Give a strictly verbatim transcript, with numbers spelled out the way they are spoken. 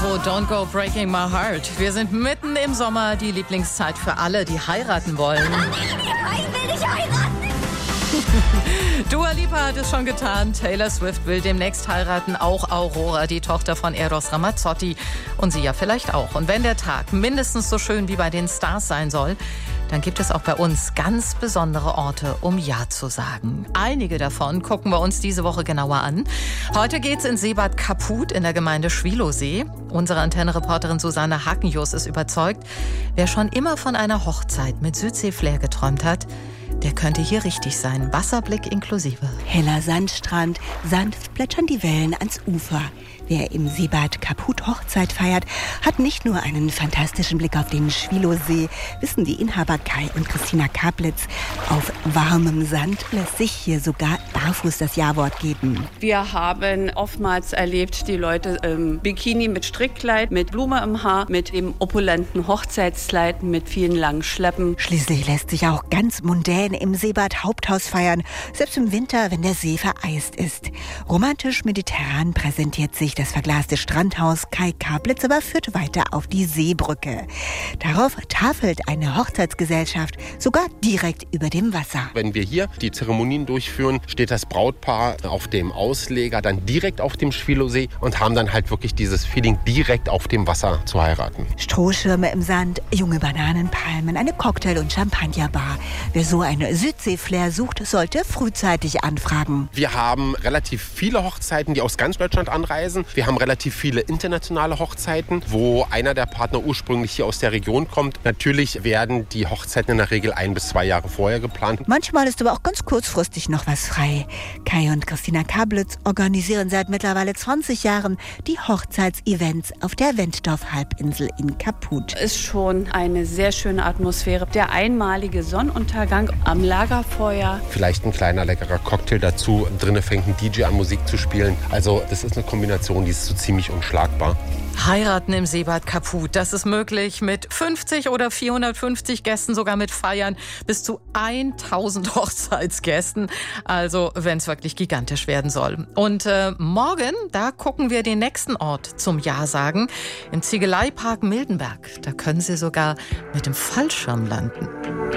Bravo, Don't Go Breaking My Heart. Wir sind mitten im Sommer, die Lieblingszeit für alle, die heiraten wollen. Ich will nicht heiraten! Dua Lipa hat es schon getan. Taylor Swift will demnächst heiraten. Auch Aurora, die Tochter von Eros Ramazzotti. Und sie ja vielleicht auch. Und wenn der Tag mindestens so schön wie bei den Stars sein soll, dann gibt es auch bei uns ganz besondere Orte, um Ja zu sagen. Einige davon gucken wir uns diese Woche genauer an. Heute geht's in Seebad Kaput in der Gemeinde Schwilosee. Unsere Antenne-Reporterin Susanne Hakenjus ist überzeugt, wer schon immer von einer Hochzeit mit Südsee-Flair geträumt hat, der könnte hier richtig sein. Wasserblick inklusive. Heller Sandstrand, sanft plätschern die Wellen ans Ufer. Wer im Seebad Kaput Hochzeit feiert, hat nicht nur einen fantastischen Blick auf den Schwilosee, wissen die Inhaber Kai und Christina Kaplitz. Auf warmem Sand lässt sich hier sogar barfuß das Ja-Wort geben. Wir haben oftmals erlebt, die Leute im Bikini mit Strickkleid, mit Blume im Haar, mit dem opulenten Hochzeitskleid, mit vielen langen Schleppen. Schließlich lässt sich auch ganz mundän im Seebad Haupthaus feiern, selbst im Winter, wenn der See vereist ist. Romantisch-mediterran präsentiert sich das verglaste Strandhaus. Kai Kaplitz aber führt weiter auf die Seebrücke. Darauf tafelt eine Hochzeitsgesellschaft sogar direkt über dem Wasser. Wenn wir hier die Zeremonien durchführen, steht das Brautpaar auf dem Ausleger dann direkt auf dem Schwilosee und haben dann halt wirklich dieses Feeling, direkt auf dem Wasser zu heiraten. Strohschirme im Sand, junge Bananenpalmen, eine Cocktail- und Champagnerbar. Wer so eine Südsee-Flair sucht, sollte frühzeitig anfragen. Wir haben relativ viele Hochzeiten, die aus ganz Deutschland anreisen. Wir haben relativ viele internationale Hochzeiten, wo einer der Partner ursprünglich hier aus der Region kommt. Natürlich werden die Hochzeiten in der Regel ein bis zwei Jahre vorher geplant. Manchmal ist aber auch ganz kurzfristig noch was frei. Kai und Christina Kaplitz organisieren seit mittlerweile zwanzig Jahren die Hochzeitsevents auf der Wenddorf-Halbinsel in Kaput. Ist schon eine sehr schöne Atmosphäre. Der einmalige Sonnenuntergang am Lagerfeuer. Vielleicht ein kleiner leckerer Cocktail dazu. Drinnen fängt ein D J an, Musik zu spielen. Also das ist eine Kombination, die ist so ziemlich unschlagbar. Heiraten im Seebad Kaput, das ist möglich mit fünfzig oder vierhundertfünfzig Gästen, sogar mit Feiern bis zu tausend Hochzeitsgästen. Also wenn es wirklich gigantisch werden soll. Und äh, morgen, da gucken wir den nächsten Ort zum Ja sagen. Im Ziegeleipark Mildenberg. Da können Sie sogar mit dem Fallschirm landen.